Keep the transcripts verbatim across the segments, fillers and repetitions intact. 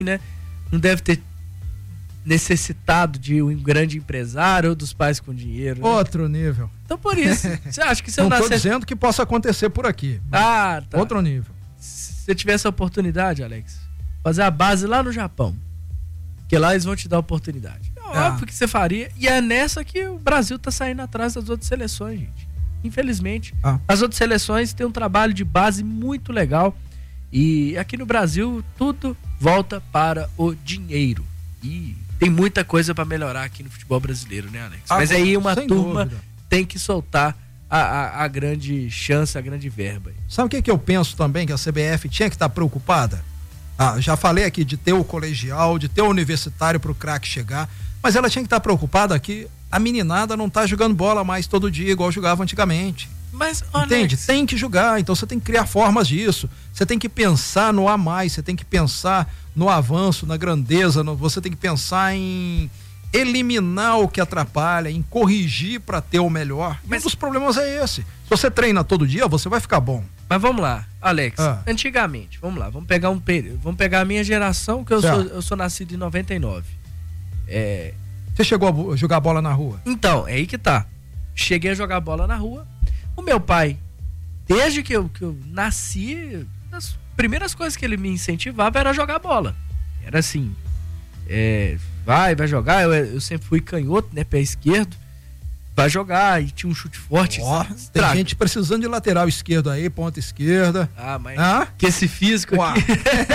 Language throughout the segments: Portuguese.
né? Não deve ter necessitado de um grande empresário ou dos pais com dinheiro. Né? Outro nível. Então por isso, você acha que se eu Não nascer... tô dizendo que possa acontecer por aqui. Ah, tá. Outro nível. Se você tivesse a oportunidade, Alex, fazer a base lá no Japão, que lá eles vão te dar oportunidade. É Ah. óbvio que você faria, e é nessa que o Brasil tá saindo atrás das outras seleções, gente. Infelizmente. Ah. As outras seleções têm um trabalho de base muito legal, e aqui no Brasil tudo volta para o dinheiro. E tem muita coisa para melhorar aqui no futebol brasileiro, né, Alex? Ah, Mas aí uma sem turma dúvida. tem que soltar a, a, a grande chance, a grande verba. Sabe o que, que eu penso também que a C B F tinha que estar preocupada? Ah, já falei aqui de ter o colegial, de ter o universitário para o craque chegar, mas ela tinha que estar preocupada que a meninada não tá jogando bola mais todo dia igual jogava antigamente. Mas, entende? Alex, Tem que jogar, então você tem que criar formas disso. Você tem que pensar no a mais, você tem que pensar no avanço, na grandeza, no, você tem que pensar em eliminar o que atrapalha, em corrigir para ter o melhor. Mas um dos problemas é esse. Se você treina todo dia, você vai ficar bom. Mas vamos lá, Alex, Ah. antigamente, vamos lá, vamos pegar um período, vamos pegar a minha geração, que eu sou, eu sou nascido em noventa e nove. É, Você chegou a jogar bola na rua? então, é aí que tá. Cheguei a jogar bola na rua. O meu pai, desde que eu, que eu nasci, as primeiras coisas que ele me incentivava era jogar bola. Era assim, é, vai, vai jogar. Eu, eu sempre fui canhoto, né, pé esquerdo. Vai jogar, e tinha um chute forte. Ó, tem Traga. gente precisando de lateral esquerdo aí, ponta esquerda. Ah, mas Hã? que esse físico Uau. aqui.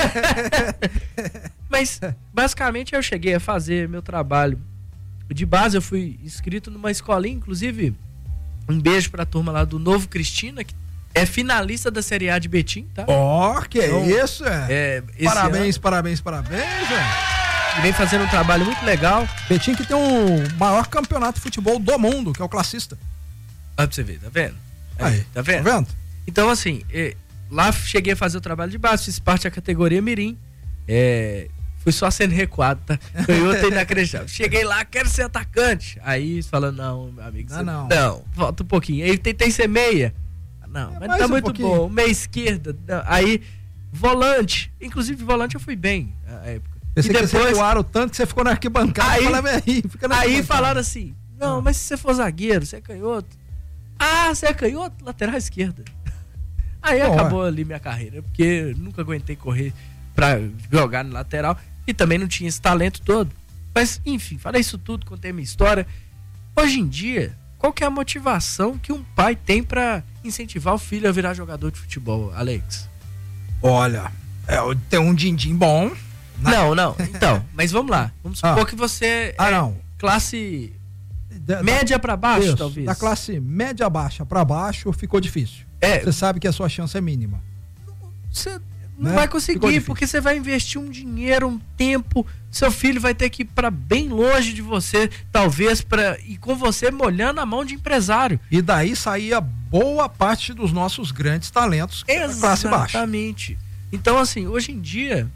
Mas, basicamente, eu cheguei a fazer meu trabalho de base. Eu fui inscrito numa escolinha, inclusive, um beijo pra turma lá do Novo Cristina, que é finalista da Série A de Betim, tá? Ó, que Então, isso, é. É, esse Parabéns, ano, parabéns, parabéns, velho. vem fazendo um trabalho muito legal. Betim que tem o maior campeonato de futebol do mundo, que é o classista. Olha pra você ver, tá vendo? Aí, tá vendo? Tá vendo? Então, assim, eh, lá cheguei a fazer o trabalho de base, fiz parte da categoria Mirim. É, fui só sendo recuado, tá? Canhoto inacreditável. Cheguei lá, quero ser atacante. Aí falando, não, meu amigo, Não, você, não. não, volta um pouquinho. Aí tentei ser meia. Não, É, mas mais tá um muito pouquinho. bom. Meia esquerda. não. Aí, volante. Inclusive, volante eu fui bem na época. Pensei e que vocês depois, recuaram tanto que você ficou na arquibancada. Aí- Eu falei, aí, fica na aí arquibancada. falaram assim, não, Ah. mas se você for zagueiro, você é canhoto. Ah, você é canhoto? Lateral esquerda. Aí Pô, acabou ali minha carreira, porque eu nunca aguentei correr pra jogar no lateral e também não tinha esse talento todo. Mas, enfim, falei isso tudo, contei minha história. Hoje em dia, qual que é a motivação que um pai tem pra incentivar o filho a virar jogador de futebol, Alex? Olha, é, tem um din-din bom. Na- Não, não. Então, mas vamos lá. Vamos supor Ah. que você Ah, é não. classe Da- média pra baixo, Isso, talvez. Da classe média baixa pra baixo ficou difícil. É, Você sabe que a sua chance é mínima. você não Né? vai Ficou conseguir, difícil. porque você vai investir um dinheiro, um tempo, seu filho vai ter que ir para bem longe de você, talvez, pra, e com você molhando a mão de empresário. E daí saía boa parte dos nossos grandes talentos que é da classe baixa. Exatamente. Então, assim, hoje em dia,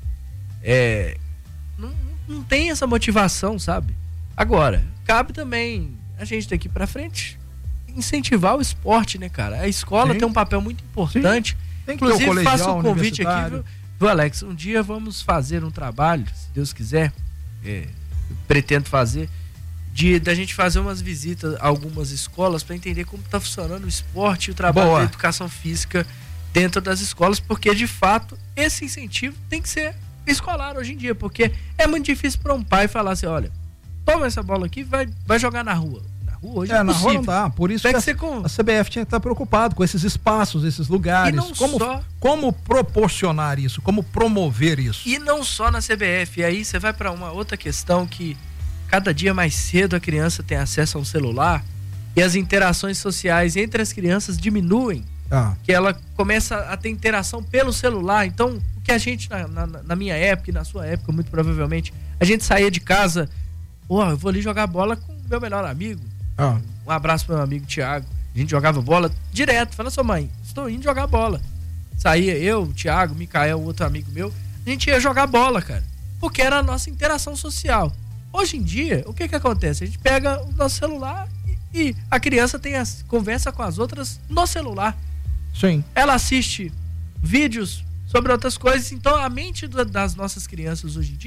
é, não, não tem essa motivação, sabe? Agora, cabe também a gente daqui pra frente incentivar o esporte, né, cara? A escola Sim. tem um papel muito importante. Tem que ter o Inclusive, colegial, faço um convite aqui, universitário. viu, viu, Alex? Um dia vamos fazer um trabalho, se Deus quiser, é, eu pretendo fazer, de da gente fazer umas visitas a algumas escolas para entender como está funcionando o esporte e o trabalho Boa. da educação física dentro das escolas, porque de fato esse incentivo tem que ser escolar hoje em dia, porque é muito difícil para um pai falar assim, olha, toma essa bola aqui, vai, vai jogar na rua. Na rua hoje é, É, na rua impossível. não dá. Por isso Tem que que ser a, com... a C B F tinha que estar preocupado com esses espaços, esses lugares. E não como, só- como proporcionar isso, como promover isso. E não só na C B F, e aí você vai para uma outra questão que cada dia mais cedo a criança tem acesso a um celular e as interações sociais entre as crianças diminuem, Ah, que ela começa a ter interação pelo celular. Então, o que a gente, na, na, na minha época e na sua época, muito provavelmente, a gente saía de casa, ó, eu vou ali jogar bola com o meu melhor amigo. ah. Um abraço pro meu amigo Thiago. A gente jogava bola direto. Fala, sua mãe, estou indo jogar bola. Saía eu, o Thiago, o Micael, outro amigo meu. A gente ia jogar bola, cara. Porque era a nossa interação social. Hoje em dia, o que que acontece? A gente pega o nosso celular e, e a criança tem as, conversa com as outras no celular. Sim. Ela assiste vídeos sobre outras coisas. Então, a mente da- das nossas crianças hoje em dia